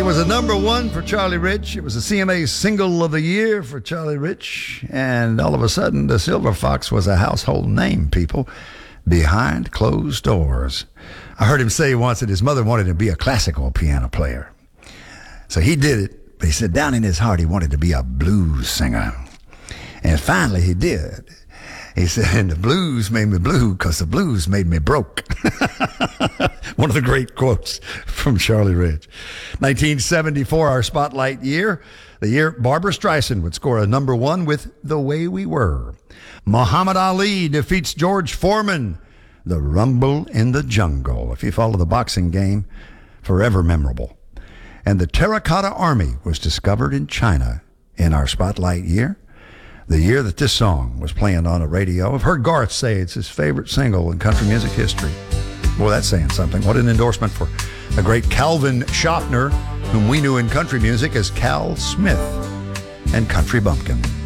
was a number one for Charlie Rich. It was a CMA single of the year for Charlie Rich. And all of a sudden, the Silver Fox was a household name, people, behind closed doors. I heard him say once that his mother wanted him to be a classical piano player. So he did it, but he said down in his heart he wanted to be a blues singer. And finally he did. He said, and the blues made me blue because the blues made me broke. One of the great quotes from Charlie Rich. 1974, our spotlight year. The year Barbra Streisand would score a number one with The Way We Were. Muhammad Ali defeats George Foreman. The Rumble in the Jungle. If you follow the boxing game, forever memorable. And the Terracotta Army was discovered in China in our spotlight year. The year that this song was playing on the radio. I've heard Garth say it's his favorite single in country music history. Boy, that's saying something. What an endorsement for the great Calvin Schaffner, whom we knew in country music as Cal Smith and Country Bumpkin.